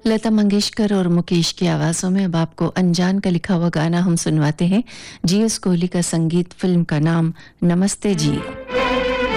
लता मंगेशकर और मुकेश की आवाज़ों में अब आपको अनजान का लिखा हुआ गाना हम सुनवाते हैं। जी एस कोहली का संगीत, फिल्म का नाम नमस्ते जी।